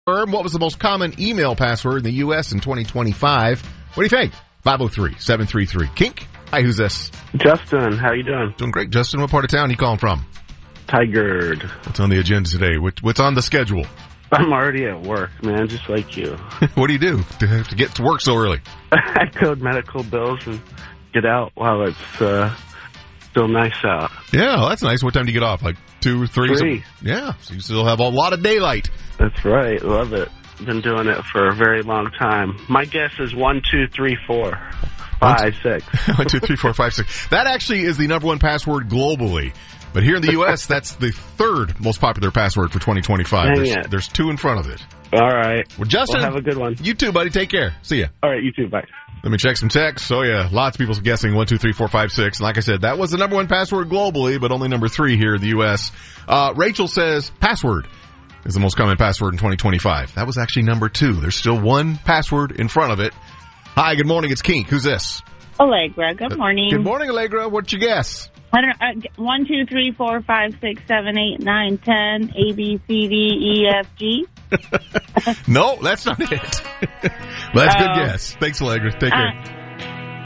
What was the most common email password in the U.S. in 2025? What do you think? 503-733. Kink. Hi, who's this? Justin, how you doing? Doing great. Justin, what part of town are you calling from? Tigard. What's on the agenda today? What's on the schedule? I'm already at work, man, just like you. What do you do to get to work so early? I code medical bills and get out while it's still nice out. Yeah, well, that's nice. What time do you get off? Like 2 or 3? 3. Yeah, so you still have a lot of daylight. That's right. Love it. Been doing it for a very long time. My guess is 1, 2, 3, 4, 5, 6. 1, 2, 3, 4, 5, 6. That actually is the number one password globally. But here in the U.S., that's the third most popular password for 2025. There's 2 in front of it. All right. Well, Justin, have a good one. You too, buddy. Take care. See ya. All right, you too. Bye. Let me check some texts. Oh, yeah. Lots of people guessing 1, 2, 3, 4, 5, 6. And like I said, that was the number one password globally, but only number 3 here in the U.S. Rachel says password is the most common password in 2025. That was actually number 2. There's still 1 password in front of it. Hi, good morning. It's Kink. Who's this? Allegra. Good morning. Good morning, Allegra. What'd you guess? I don't know. 1, 2, 3, 4, 5, 6, 7, 8, 9, 10. A, B, C, D, E, F, G. No, that's not it. But that's a good guess. Thanks, Allegra. Take care.